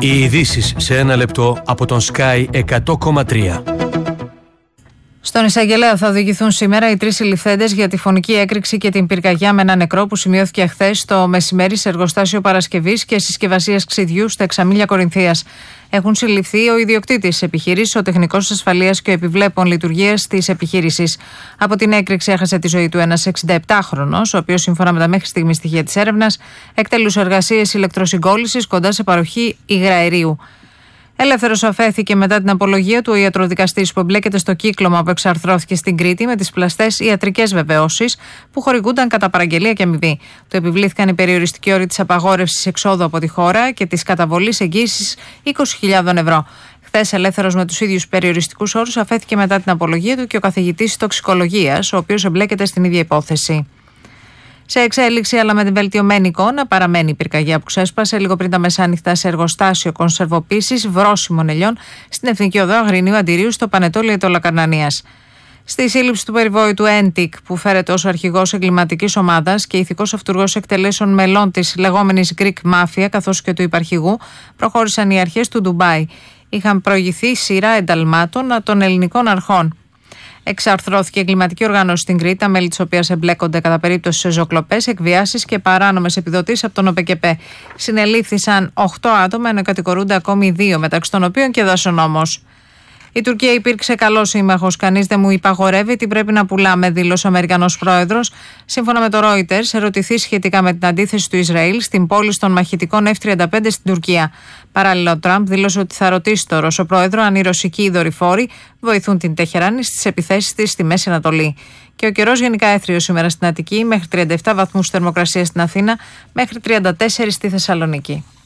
Οι ειδήσεις σε ένα λεπτό από τον Sky 100,3. Στον εισαγγελέα θα οδηγηθούν σήμερα οι 3 συλληφθέντες για τη φωνική έκρηξη και την πυρκαγιά με ένα νεκρό που σημειώθηκε χθες το μεσημέρι σε εργοστάσιο παρασκευής και συσκευασίας ξυδιού στα Εξαμήλια Κορινθίας. Έχουν συλληφθεί ο ιδιοκτήτης της επιχείρησης, ο τεχνικός ασφαλείας και ο επιβλέπων λειτουργίας της επιχείρησης. Από την έκρηξη έχασε τη ζωή του ένας 67χρονος, ο οποίος, σύμφωνα με τα μέχρι στιγμή στοιχεία της έρευνας, εκτελούσε εργασίες ηλεκτροσυγκόλλησης κοντά σε παροχή υγραερίου. Ελεύθερος αφέθηκε μετά την απολογία του ο ιατροδικαστής που εμπλέκεται στο κύκλωμα που εξαρθρώθηκε στην Κρήτη με τις πλαστές ιατρικές βεβαιώσεις που χορηγούνταν κατά παραγγελία και αμοιβή. Του επιβλήθηκαν οι περιοριστικοί όροι της απαγόρευσης εξόδου από τη χώρα και της καταβολής εγγύησης 20.000 ευρώ. Χθες, ελεύθερος με τους ίδιους περιοριστικούς όρους, αφέθηκε μετά την απολογία του και ο καθηγητής τοξικολογίας, ο οποίος εμπλέκεται στην ίδια υπόθεση. Σε εξέλιξη, αλλά με την βελτιωμένη εικόνα, παραμένει η πυρκαγιά που ξέσπασε λίγο πριν τα μεσάνυχτα σε εργοστάσιο κονσερβοποίησης βρώσιμων ελιών στην Εθνική Οδό Αγρινίου Αντιρίου στο Πανετόλιο Αιτωλακαρνανίας. Στη σύλληψη του περιβόητου Έντικ, που φέρεται ως αρχηγός εγκληματικής ομάδας και ηθικός αυτουργός εκτελέσεων μελών της λεγόμενης Greek Mafia, καθώς και του υπαρχηγού, προχώρησαν οι αρχές του Ντουμπάι. Είχαν προηγηθεί σειρά ενταλμάτων των ελληνικών αρχών. Εξαρθρώθηκε εγκληματική οργάνωση στην Κρήτη, τα μέλη της οποίας εμπλέκονται κατά περίπτωση σε ζωοκλοπές, εκβιάσεις και παράνομες επιδοτήσεις από τον ΟΠΕΚΕΠΕ. Συνελήφθησαν 8 άτομα, ενώ κατηγορούνται ακόμη 2, μεταξύ των οποίων και δασονόμος. Η Τουρκία υπήρξε καλός σύμμαχος. Κανείς δεν μου υπαγορεύει τι πρέπει να πουλάμε, δήλωσε ο Αμερικανός πρόεδρος. Σύμφωνα με το Reuters, ερωτηθεί σχετικά με την αντίθεση του Ισραήλ στην πώληση των μαχητικών F-35 στην Τουρκία. Παράλληλα, ο Τραμπ δήλωσε ότι θα ρωτήσει το Ρώσο πρόεδρο αν οι ρωσικοί δορυφόροι βοηθούν την Τεχεράνη στις επιθέσεις της στη Μέση Ανατολή. Και ο καιρός γενικά έθριος σήμερα στην Αττική, μέχρι 37 βαθμούς θερμοκρασία στην Αθήνα, μέχρι 34 στη Θεσσαλονίκη.